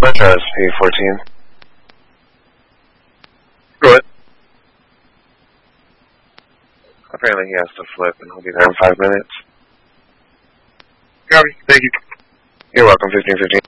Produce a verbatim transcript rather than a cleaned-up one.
Metro S P fourteen. Go ahead. Apparently he has to flip and he'll be there in five minutes. Copy. Thank you. You're welcome, fifteen fifteen.